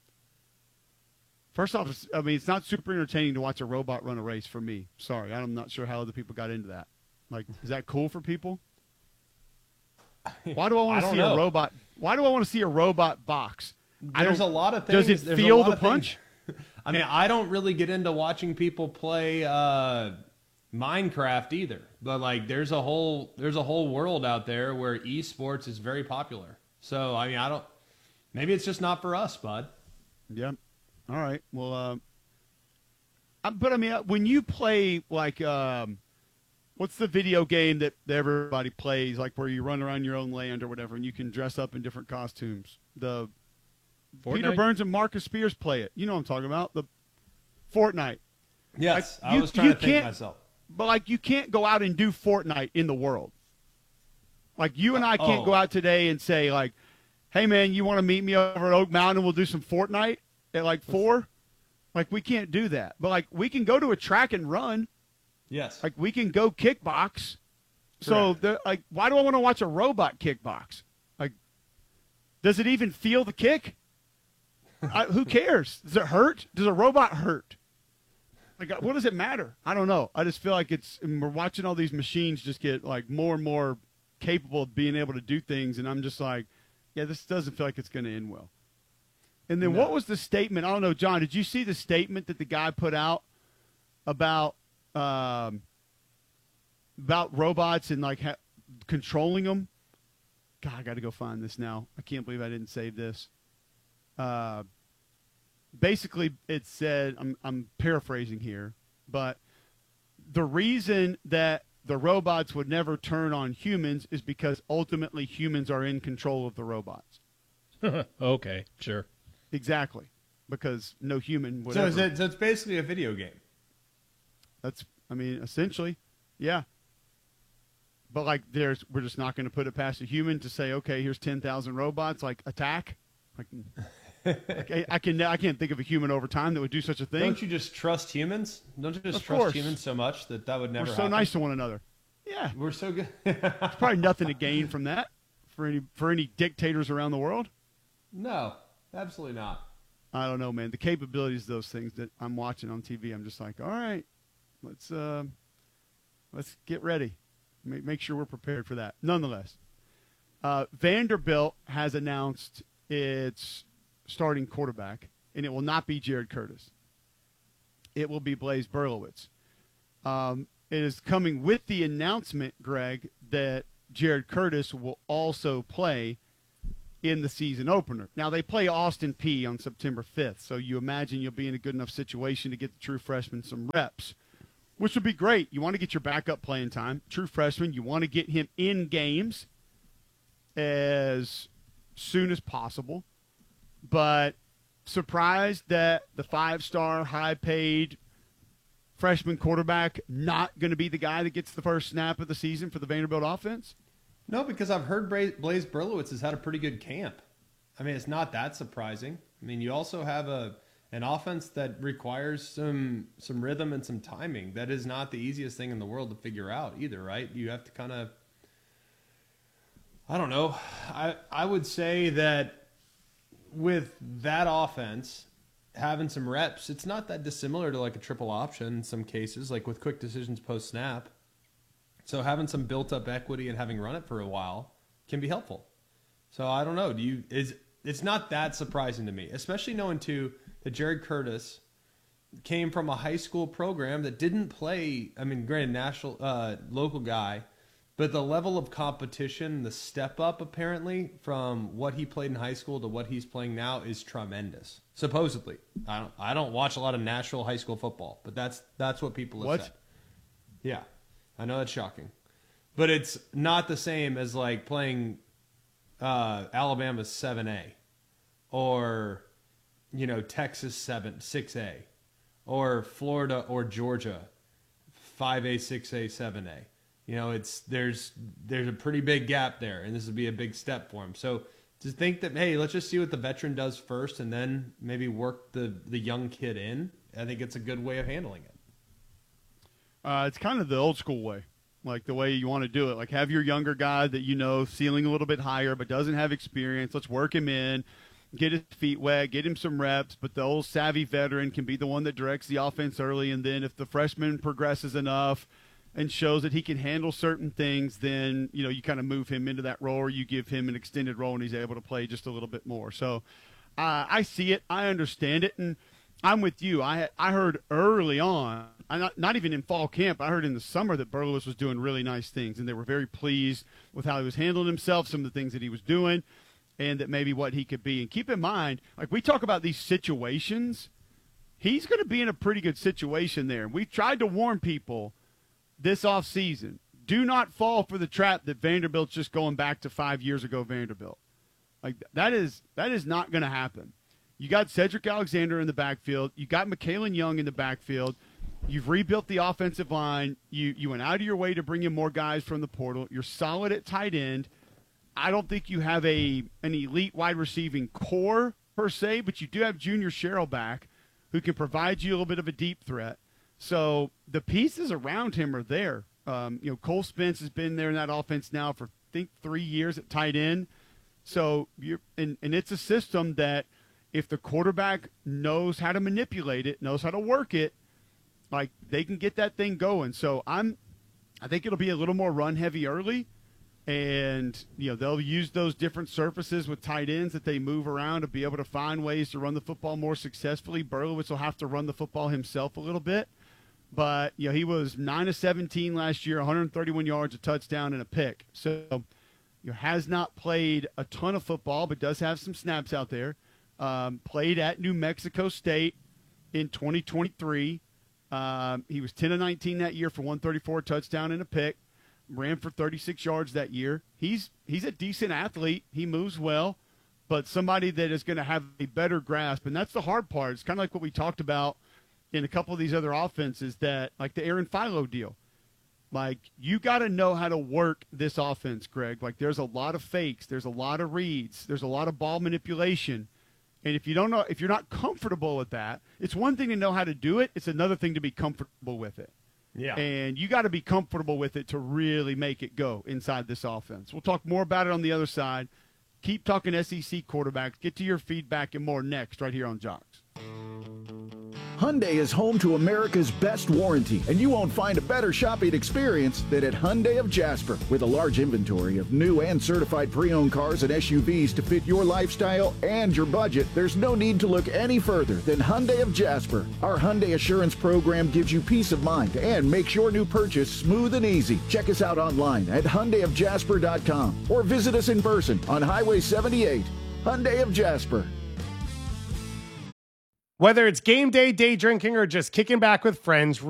Speaker 1: First off, it's, I mean, it's not super entertaining to watch a robot run a race for me. Sorry, I'm not sure how other people got into that. Like, is that cool for people? Why do I want to see know. a robot? Why do I want to see a robot box?
Speaker 5: There's a lot of things.
Speaker 1: Does it feel the punch?
Speaker 5: I mean, I don't really get into watching people play uh, Minecraft either. But like, there's a whole there's a whole world out there where esports is very popular. So I mean, I don't. Maybe it's just not for us, bud.
Speaker 1: Yep. All right. Well, um, uh, but I mean, uh, when you play like, um, what's the video game that everybody plays, like where you run around your own land or whatever, and you can dress up in different costumes? The Fortnite? Peter Burns and Marcus Spears play it. You know what I'm talking about? The Fortnite.
Speaker 5: Yes,
Speaker 1: like,
Speaker 5: I
Speaker 1: you,
Speaker 5: was trying to think myself.
Speaker 1: But like, you can't go out and do Fortnite in the world. Like you and I can't
Speaker 5: oh.
Speaker 1: go out today and say like, "Hey man, you want to meet me over at Oak Mountain? We'll do some Fortnite." At like four, like we can't do that. But like we can go to a track and run.
Speaker 5: Yes.
Speaker 1: Like we can go kickbox. So like, why do I want to watch a robot kickbox? Like, does it even feel the kick? I, who cares? Does it hurt? Does a robot hurt? Like, what does it matter? I don't know. I just feel like it's we're watching all these machines just get like more and more capable of being able to do things, and I'm just like, yeah, this doesn't feel like it's going to end well. And then no. What was the statement? I don't know, John, did you see the statement that the guy put out about um, about robots and like ha- controlling them? God, I got to go find this now. I can't believe I didn't save this. Uh, basically, it said, I'm, I'm paraphrasing here, but the reason that the robots would never turn on humans is because ultimately humans are in control of the robots.
Speaker 5: Okay, sure.
Speaker 1: Exactly. Because no human would
Speaker 5: so,
Speaker 1: ever.
Speaker 5: is it, so it's basically a video game.
Speaker 1: That's, I mean, essentially, yeah. But, like, there's, we're just not going to put it past a human to say, okay, here's ten thousand robots, like, attack. Like, like I, I, can, I can't think of a human over time that would do such a thing.
Speaker 5: Don't you just trust humans? Don't you just
Speaker 1: Of
Speaker 5: trust
Speaker 1: course.
Speaker 5: humans so much that that would never
Speaker 1: We're so
Speaker 5: happen?
Speaker 1: nice to one another. Yeah.
Speaker 5: We're so good.
Speaker 1: There's probably nothing to gain from that for any for any dictators around the world.
Speaker 5: No, absolutely not.
Speaker 1: I don't know, man. The capabilities of those things that I'm watching on T V, I'm just like, all right, let's uh, let's get ready. Make, make sure we're prepared for that. Nonetheless, uh, Vanderbilt has announced its starting quarterback, and it will not be Jared Curtis. It will be Blaise Berlowitz. Um, it is coming with the announcement, Greg, that Jared Curtis will also play in the season opener. Now, they play Austin Peay on September fifth, so you imagine you'll be in a good enough situation to get the true freshman some reps, which would be great. You want to get your backup playing time. True freshman, you want to get him in games as soon as possible. But surprised that the five-star, high-paid freshman quarterback not going to be the guy that gets the first snap of the season for the Vanderbilt offense?
Speaker 5: No, because I've heard Bra- Blaise Berlowitz has had a pretty good camp. I mean, it's not that surprising. I mean, you also have a an offense that requires some some rhythm and some timing. That is not the easiest thing in the world to figure out either, right? You have to kind of, I don't know. I I would say that with that offense, having some reps, it's not that dissimilar to like a triple option in some cases, like with quick decisions post-snap. So having some built-up equity and having run it for a while can be helpful. So I don't know. Do you is it's not that surprising to me, especially knowing too that Jared Curtis came from a high school program that didn't play. I mean, granted, national uh, local guy, but the level of competition, the step up apparently from what he played in high school to what he's playing now is tremendous. Supposedly, I don't I don't watch a lot of Nashville high school football, but that's that's what people have
Speaker 1: What?
Speaker 5: said. Yeah. I know that's shocking, but it's not the same as like playing uh, Alabama's seven A or, you know, Texas seven, six A or Florida or Georgia five A, six A, seven A. You know, it's there's there's a pretty big gap there, and this would be a big step for him. So to think that, hey, let's just see what the veteran does first and then maybe work the, the young kid in, I think it's a good way of handling it.
Speaker 1: Uh, it's kind of the old school way, like the way you want to do it. Like have your younger guy that you know ceiling a little bit higher but doesn't have experience. Let's work him in, get his feet wet, get him some reps. But the old savvy veteran can be the one that directs the offense early. And then if the freshman progresses enough and shows that he can handle certain things, then you know you kind of move him into that role, or you give him an extended role and he's able to play just a little bit more. So uh, I see it, I understand it, and I'm with you. I I heard early on, I not, not even in fall camp, I heard in the summer that Berlowitz was doing really nice things, and they were very pleased with how he was handling himself, some of the things that he was doing, and that maybe what he could be. And keep in mind, like we talk about these situations, he's going to be in a pretty good situation there. We tried to warn people this offseason, do not fall for the trap that Vanderbilt's just going back to five years ago Vanderbilt. Like that is that is not going to happen. You got Cedric Alexander in the backfield. You got McKalen Young in the backfield. You've rebuilt the offensive line. You you went out of your way to bring in more guys from the portal. You're solid at tight end. I don't think you have a an elite wide receiving core per se, but you do have Junior Sherrill back who can provide you a little bit of a deep threat. So the pieces around him are there. Um, you know, Cole Spence has been there in that offense now for, I think, three years at tight end. So you're and, and it's a system that if the quarterback knows how to manipulate it, knows how to work it, like they can get that thing going. So I'm, I think it'll be a little more run heavy early, and you know they'll use those different surfaces with tight ends that they move around to be able to find ways to run the football more successfully. Berlowitz will have to run the football himself a little bit, but you know he was nine of seventeen last year, one hundred thirty-one yards, a touchdown, and a pick. So you know, has not played a ton of football, but does have some snaps out there. Um, played at New Mexico State in twenty twenty-three. Um, he was ten of nineteen that year for one thirty-four, touchdown and a pick. Ran for thirty-six yards that year. He's he's a decent athlete. He moves well, but somebody that is going to have a better grasp. And that's the hard part. It's kind of like what we talked about in a couple of these other offenses, that like the Aaron Philo deal. Like, you got to know how to work this offense, Greg. Like, there's a lot of fakes. There's a lot of reads. There's a lot of ball manipulation. And if you don't know, if you're not comfortable with that, it's one thing to know how to do it. It's another thing to be comfortable with it.
Speaker 5: Yeah.
Speaker 1: And you got to be comfortable with it to really make it go inside this offense. We'll talk more about it on the other side. Keep talking S E C quarterbacks. Get to your feedback and more next right here on Jocks.
Speaker 8: Hyundai is home to America's best warranty, and you won't find a better shopping experience than at Hyundai of Jasper. With a large inventory of new and certified pre-owned cars and S U Vs to fit your lifestyle and your budget, there's no need to look any further than Hyundai of Jasper. Our Hyundai Assurance program gives you peace of mind and makes your new purchase smooth and easy. Check us out online at Hyundai of Jasper dot com or visit us in person on Highway seventy-eight. Hyundai of Jasper.
Speaker 7: Whether it's game day, day drinking, or just kicking back with friends,